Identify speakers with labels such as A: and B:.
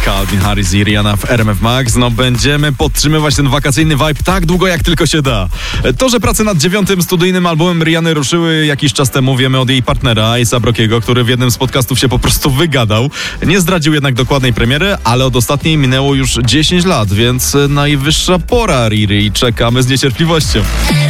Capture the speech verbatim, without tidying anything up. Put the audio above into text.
A: Calvin Harris i Rihanna w R M F Max. No będziemy podtrzymywać ten wakacyjny vibe tak długo, jak tylko się da. To, że prace nad dziewiątym studyjnym albumem Rihanny ruszyły jakiś czas temu, wiemy od jej partnera A$ap Rockiego, który w jednym z podcastów się po prostu wygadał. Nie zdradził jednak dokładnej premiery, ale od ostatniej minęło już dziesięć lat, więc najwyższa pora, Riri. Czekamy z niecierpliwością.